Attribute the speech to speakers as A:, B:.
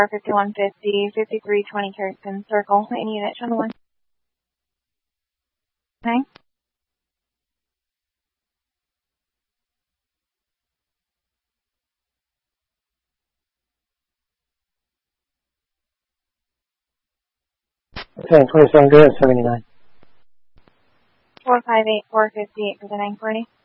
A: 5150, 5320 Kirkton Circle. Any unit on the line? Okay.
B: Okay, 27 good, 79.
A: 458, 458 for the 940.